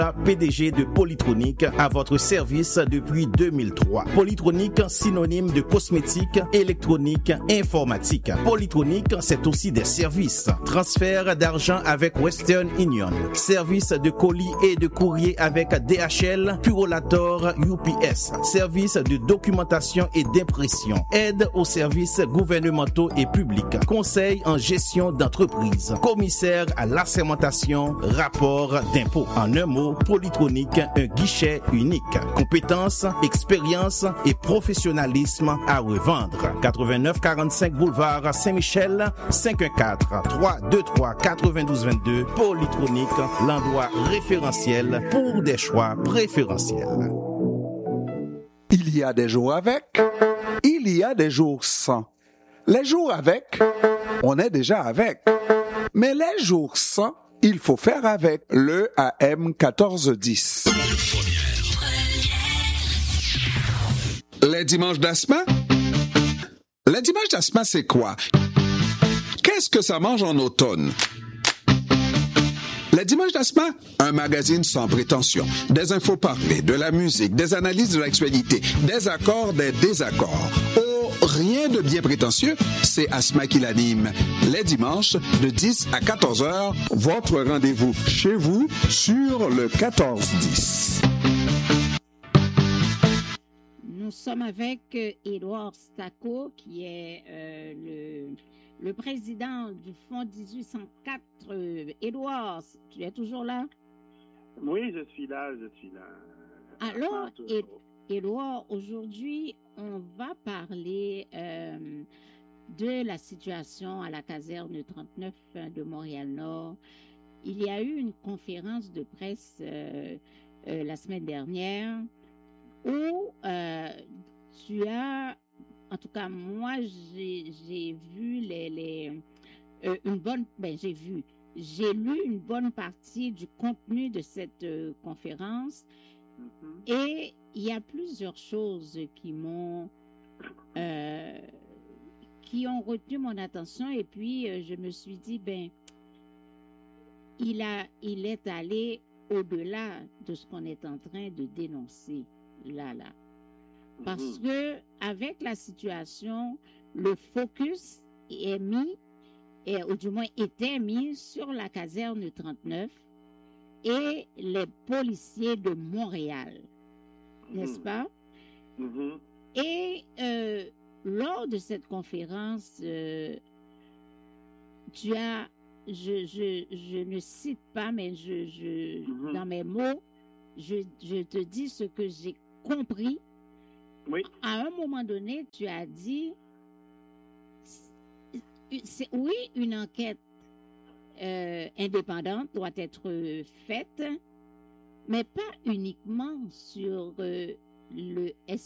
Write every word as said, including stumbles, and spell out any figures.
P D G de Polytronic, à votre service depuis deux mille trois. Polytronic, synonyme de cosmétique, électronique, informatique. Polytronic, c'est aussi des services. Transfert d'argent avec Western Union. Service de colis et de courrier avec D H L, Purolator, U P S. Service de documentation et d'impression. Aide aux services gouvernementaux et publics. Conseil en gestion d'entreprise. Commissaire à l'assermentation, rapport d'impôt. En un mot, Polytronic, un guichet unique. Compétences, expérience et professionnalisme à revendre. quatre-vingt-neuf quarante-cinq boulevard Saint-Michel, cinq un quatre, trois deux trois, quatre-vingt-douze vingt-deux. Polytronic, l'endroit référentiel pour des choix préférentiels. Il y a des jours avec, il y a des jours sans. Les jours avec, on est déjà avec. Mais les jours sans, il faut faire avec le A M quatorze dix. Les dimanches d'Asma? Les dimanches d'Asma, c'est quoi? Qu'est-ce que ça mange en automne? Les dimanches d'Asma, un magazine sans prétention. Des infos parlées, de la musique, des analyses de l'actualité, des accords, des désaccords. Oh, rien de bien prétentieux, c'est Asma qui l'anime. Les dimanches, de dix à quatorze heures, votre rendez-vous chez vous sur le quatorze dix. Nous sommes avec euh, Édouard Stacco, qui est euh, le... le président du Fonds dix-huit cent quatre. Euh, Édouard, tu es toujours là? Oui, je suis là, je suis là. Alors, é- Édouard, aujourd'hui, on va parler euh, de la situation à la caserne trente-neuf de Montréal-Nord. Il y a eu une conférence de presse euh, euh, la semaine dernière où euh, tu as... En tout cas, moi, j'ai, j'ai vu les, les, euh, une bonne... Ben, j'ai vu, j'ai lu une bonne partie du contenu de cette euh, conférence mm-hmm. Et il y a plusieurs choses qui m'ont... Euh, qui ont retenu mon attention et puis euh, je me suis dit, ben, il, a, il est allé au-delà de ce qu'on est en train de dénoncer là, là. Parce que avec la situation, le focus est mis, et, ou du moins était mis sur la caserne trente-neuf et les policiers de Montréal, mmh. n'est-ce pas? Mmh. Et euh, lors de cette conférence, euh, tu as, je, je, je ne cite pas, mais je, je, mmh. dans mes mots, je, je te dis ce que j'ai compris. Oui. À un moment donné, tu as dit, c'est, oui, une enquête euh, indépendante doit être faite, mais pas uniquement sur euh, le S